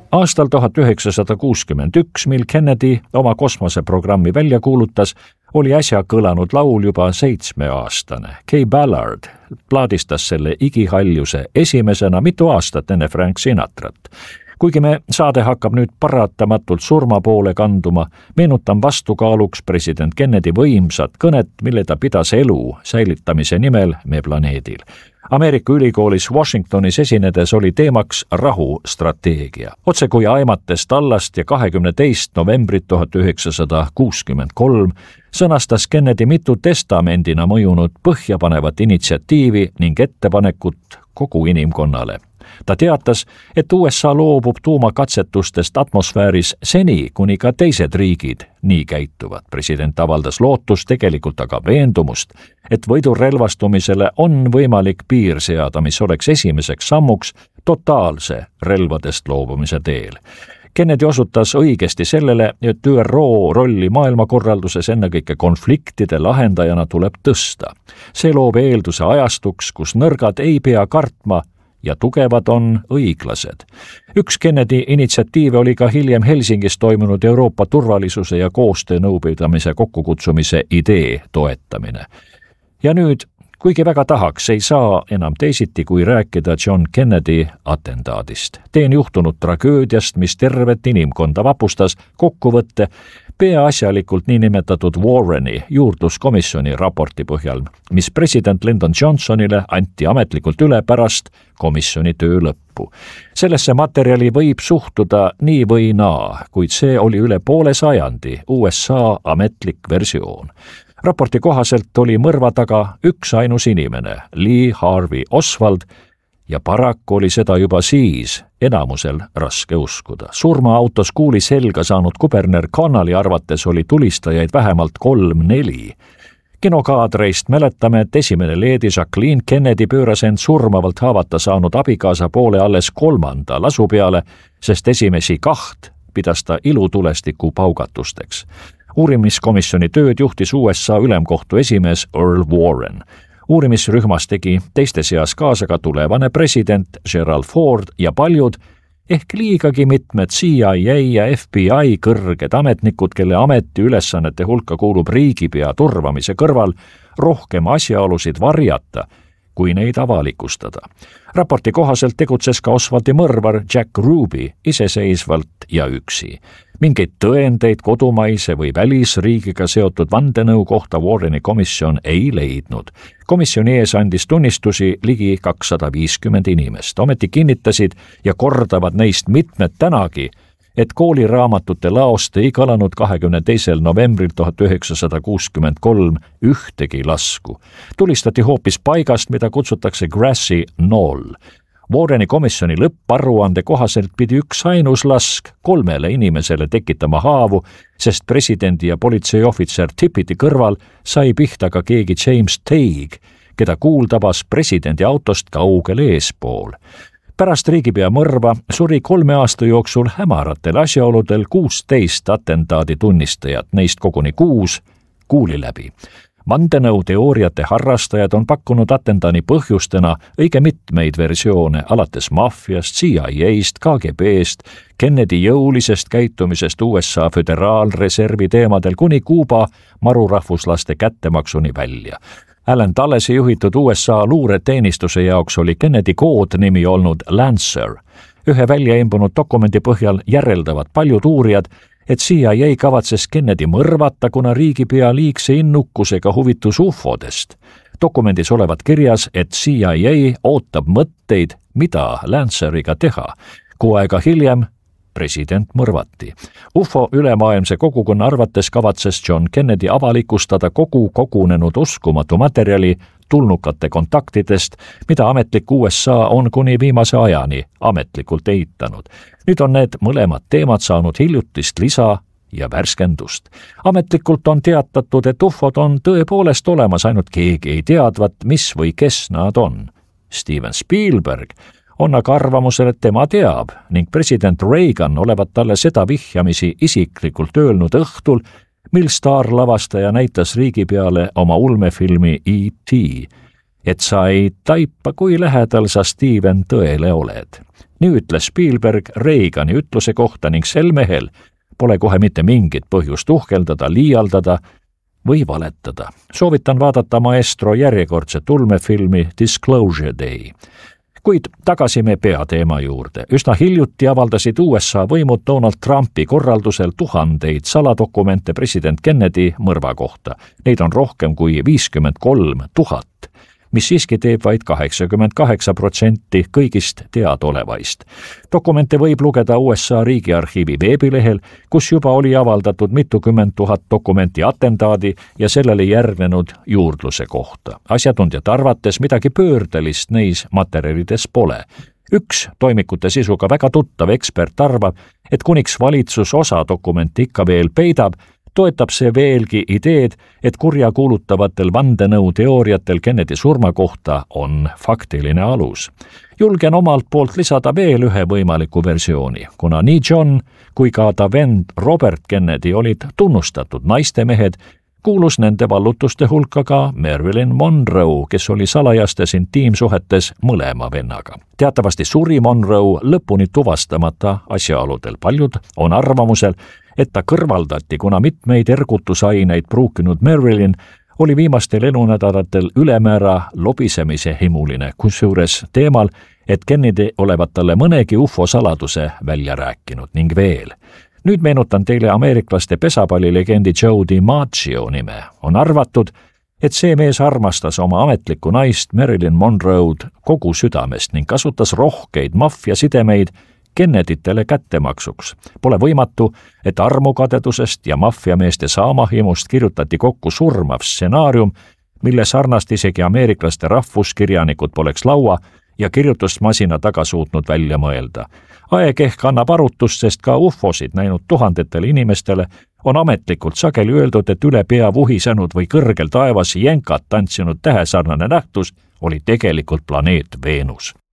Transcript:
Aastal 1961, mil Kennedy oma kosmoseprogrammi välja kuulutas, oli äsja kõlanud laul juba 7-aastane. Kay Ballard plaadistas selle igihaljuse esimesena mitu aastat enne Frank Sinatrat. Kuigi me saade hakkab nüüd paratamatult surma poole kanduma, meenutan vastukaaluks president Kennedy võimsat kõnet, mille ta pidas elu säilitamise nimel meie planeedil. Ameerika ülikoolis Washingtonis esinedes oli teemaks rahustrateegia. Otse kui aimates tallast ja 22. novembrit 1963 sõnastas Kennedy mitu testamendina mõjunud põhjapanevat initsiatiivi ning ettepanekut kogu inimkonnale. Ta teatas, et USA loobub tuumakatsetustest atmosfääris seni, kuni ka teised riigid nii käituvad. President avaldas lootust, tegelikult aga veendumust, et võidurelvastumisele on võimalik piir seada, mis oleks esimeseks sammuks totaalse relvadest loobumise teel. Kennedy osutas õigesti sellele, et ÜRO rolli maailmakorralduses ennekõike konfliktide lahendajana tuleb tõsta. See loob eelduse ajastuks, kus nõrgad ei pea kartma ja tugevad on õiglased. Üks Kennedy initsiatiive oli ka hiljem Helsingis toimunud Euroopa turvalisuse ja koostöö nõupidamise kokkukutsumise idee toetamine. Ja nüüd, kuigi väga tahaks, ei saa enam teisiti kui rääkida John Kennedy atentaadist. Teen juhtunud tragöödiast, mis tervet inimkonda vapustas, kokkuvõtte peaasjalikult niinimetatud Warreni juurdluskomisjoni raporti põhjal, mis president Lyndon Johnsonile anti ametlikult üle pärast komisjoni töö lõppu. Sellesse materjali võib suhtuda nii või naa, kuid see oli üle poole sajandi USA ametlik versioon. Raporti kohaselt oli mõrva taga üksainus inimene, Lee Harvey Oswald, ja paraku oli seda juba siis enamusel raske uskuda. Surmaautos kuuli selga saanud kuberner Connolly arvates oli tulistajaid vähemalt 3-4. Kinokaadreist mäletame, et esimene leedi Jacqueline Kennedy pööras end surmavalt haavata saanud abikaasa poole alles 3. lasu peale, sest esimesi 2 pidas ta ilutulestiku paugatusteks. Uurimiskomisjoni tööd juhtis USA ülemkohtu esimees Earl Warren. Uurimisrühmas tegi teiste seas kaasa ka tulevane president Gerald Ford ja paljud, ehk liigagi mitmed CIA ja FBI kõrged ametnikud, kelle ametiülesannete hulka kuulub riigipea turvamise kõrval rohkem asjaolusid varjata, kui neid avalikustada. Raporti kohaselt tegutses ka Oswaldi mõrvar Jack Ruby iseseisvalt ja üksi. Mingeid tõendeid kodumaise või välisriigiga seotud vandenõu kohta Warreni komisjon ei leidnud. Komisjoni ees andis tunnistusi ligi 250 inimest. Ometi kinnitasid ja kordavad neist mitmed tänagi, et kooliraamatute laost ei kõlanud 22. novembril 1963 ühtegi lasku. Tulistati hoopis paigast, mida kutsutakse Grassy Knoll. Warreni komisjoni lõpparuande kohaselt pidi üksainus lask 3 inimesele tekitama haavu, sest presidendi ja politseiohvitser Tippiti kõrval sai pihta ka keegi James Teague, keda kuul tabas presidendi autost kaugel eespool. Pärast riigipea mõrva suri 3 aasta jooksul hämaratel asjaoludel 16 atentaadi tunnistajat, neist koguni 6 kuuli läbi. Vandenõuteooriate harrastajad on pakkunud atentaadi põhjustena õige mitmeid versioone, alates maffiast, CIA-st, KGB-st, Kennedy jõulisest käitumisest USA föderaalreservi teemadel kuni Kuuba marurahvuslaste kättemaksuni välja. Alan Dullesi juhitud USA luureteenistuse jaoks oli Kennedy koodnimi olnud Lancer. Ühe väljaimbunud dokumendi põhjal järeldavad paljud uurijad, et CIA kavatses Kennedy mõrvata, kuna riigipea liigse innukusega huvitus ufodest. Dokumendis olevat kirjas, et CIA ootab mõtteid, mida Lanceriga teha. Kuu aega hiljem president mõrvati. UFO ülemaailmse kogukonna arvates kavatses John Kennedy avalikustada kogu kogunenud uskumatu materjali tulnukate kontaktidest, mida ametlik USA on kuni viimase ajani ametlikult eitanud. Nüüd on need mõlemad teemad saanud hiljutist lisa ja värskendust. Ametlikult on teatatud, et UFOd on tõepoolest olemas, ainult keegi ei teadvat, mis või kes nad on. Steven Spielberg on aga arvamusel, et tema teab ning president Reagan olevat talle seda vihjamisi isiklikult öelnud õhtul, mil staarlavastaja näitas riigipeale oma ulmefilmi E.T., et sa ei taipa, kui lähedal sa Steven tõele oled. nii ütles Spielberg Reagani ütluse kohta ning sel mehel pole kohe mitte mingit põhjust uhkeldada, liialdada või valetada. Soovitan vaadata maestro järjekordset ulmefilmi Disclosure Day. Kuid tagasi me peateema juurde. Üsna hiljuti avaldasid USA võimud Donald Trumpi korraldusel tuhandeid saladokumente president Kennedy mõrva kohta. Neid on rohkem kui 53 000, mis siiski teeb vaid 88% kõigist teadaolevaist. Dokumente võib lugeda USA riigiarhiivi veebilehel, kus juba oli avaldatud mitukümmend tuhat dokumenti atentaadi ja sellele järgnenud juurdluse kohta. Asjatundjate arvates midagi pöördelist neis materjalides pole. Üks toimikute sisuga väga tuttav ekspert arvab, et kuniks valitsus osa dokumenti ikka veel peidab, toetab see veelgi ideed, et kurja kuulutavatel vandenõuteooriatel Kennedy surma kohta on faktiline alus. Julgen omalt poolt lisada veel ühe võimaliku versiooni, kuna nii John kui ka ta vend Robert Kennedy olid tunnustatud naistemehed, kuulus nende vallutuste hulka ka Marilyn Monroe, kes oli salajastes intiimsuhetes mõlema vennaga. Teatavasti suri Monroe lõpuni tuvastamata asjaoludel. Paljud on arvamusel, et ta kõrvaldati, kuna mitmeid ergutusaineid pruukinud Marilyn oli viimastel elunädalatel ülemäära lobisemise himuline, kusjuures teemal, et Kennedy olevat talle mõnegi UFO saladuse välja rääkinud ning veel. Nüüd meenutan teile ameeriklaste pesapallilegendi Joe DiMaggio nime. On arvatud, et see mees armastas oma ametlikku naist Marilyn Monroe'd kogu südamest ning kasutas rohkeid maffiasidemeid Kennedytele kättemaksuks. Pole võimatu, et armukadedusest ja maffiameeste saamahimust kirjutati kokku surmav stsenaarium, mille sarnast isegi ameeriklaste rahvuskirjanikud poleks laua ja kirjutusmasina taga suutnud välja mõelda. Aeg ehk annab arutust, sest ka UFOsid näinud tuhandetele inimestele on ametlikult sageli öeldud, et üle pea vuhisenud või kõrgel taevas jänkat tantsinud tähesarnane nähtus oli tegelikult planeet Veenus.